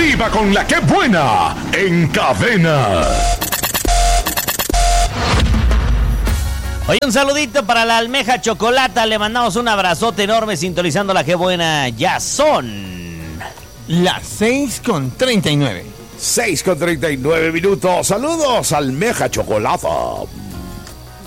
Viva con la que buena en Cadena. Oye, un saludito para la almeja chocolata. Le mandamos un abrazote enorme sintonizando la que buena. Ya son las 6:39. 6:39 minutos. Saludos, almeja chocolata.